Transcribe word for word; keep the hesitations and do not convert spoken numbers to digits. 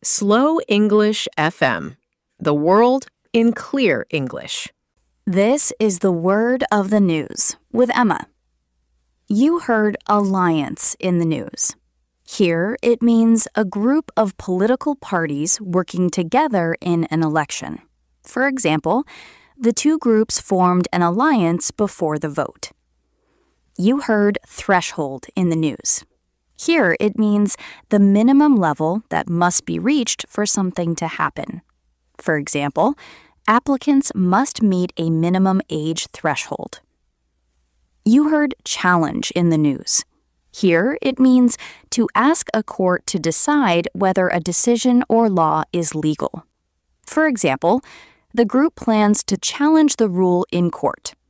Slow English F M, the world in clear English. This is the word of the news with Emma. You heard alliance in the news. Here, it means a group of political parties working together in an election. For example, the two groups formed an alliance before the vote. You heard threshold in the news. Here, it means the minimum level that must be reached for something to happen. For example, applicants must meet a minimum age threshold. You heard challenge in the news. Here, it means to ask a court to decide whether a decision or law is legal. For example, the group plans to challenge the rule in court.